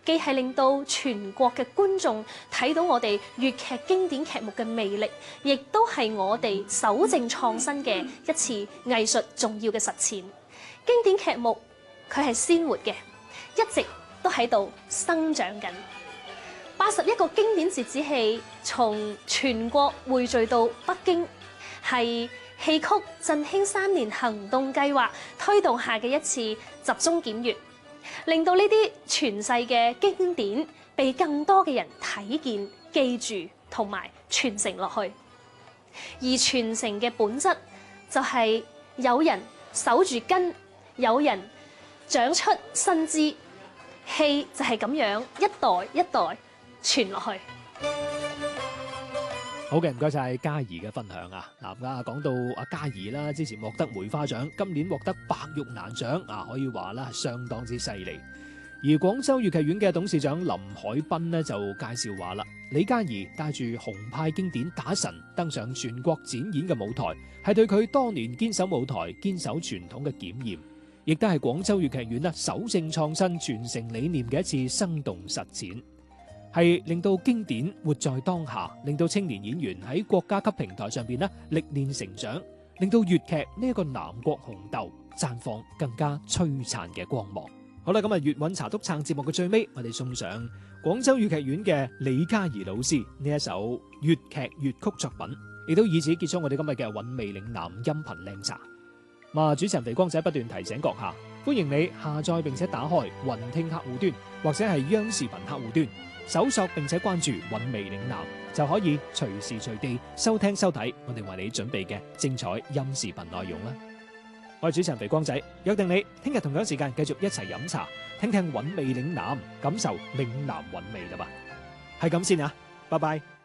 既係令到全國嘅觀眾睇到我哋粵劇經典劇目嘅魅力，亦都係我哋守正創新嘅一次藝術重要嘅實踐。經典劇目佢係鮮活嘅，一直都喺度生長緊。81個經典折子戲從全國匯聚到北京，係戲曲振興3年行動計劃推動下嘅一次集中檢閱，令到呢啲傳世嘅經典被更多嘅人睇見、記住同埋傳承落去。而傳承嘅本質就係有人守住根，有人長出新枝，戲就係咁樣一代一代傳落去。 好嘅，唔該晒嘉儀嘅分享啊！嗱，講到阿嘉儀啦，之前獲得梅花獎，今年獲得白玉蘭獎啊，可以話啦相當之犀利。而廣州粵劇院嘅董事長林海濱呢就介紹話啦，李嘉儀帶住洪派經典打神登上全國展演嘅舞台，係對佢多年堅守舞台、堅守傳統嘅檢驗，亦都係廣州粵劇院守正創新、傳承理念嘅一次生動實踐。係令到經典活在當下，令到青年演員喺國家級平台上邊歷練成長，令到粵劇呢一個南國紅豆綻放更加璀璨嘅光芒。好啦，咁啊，粵韻茶篤撐節目嘅最尾，我哋送上廣州粵劇院嘅李嘉儀老師呢一首粵劇粵曲作品，亦都以此結束我哋今日嘅韻味嶺南音頻靚茶。主持人肥光仔不斷提醒閣下，歡迎你下載並且打開雲聽客戶端或者係央視頻客戶端，搜索並且關注韻味嶺南，就可以隨時隨地收聽收睇我哋為你準備嘅精彩音視頻內容啦。我係主持人肥光仔，約定你聽日同樣時間繼續一齊飲茶，聽聽韻味嶺南，感受嶺南韻味啦吧。係咁先啊，拜拜。